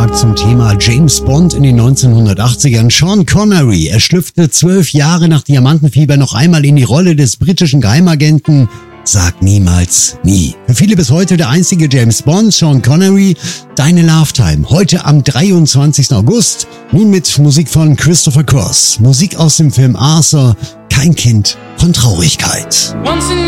Beitrag zum Thema James Bond in den 1980ern. Sean Connery, er schlüpfte 12 Jahre nach Diamantenfieber noch einmal in die Rolle des britischen Geheimagenten. Sag niemals nie. Für viele bis heute der einzige James Bond, Sean Connery. Deine Love Time, heute am 23. August. Nun mit Musik von Christopher Cross. Musik aus dem Film Arthur, kein Kind von Traurigkeit. Once in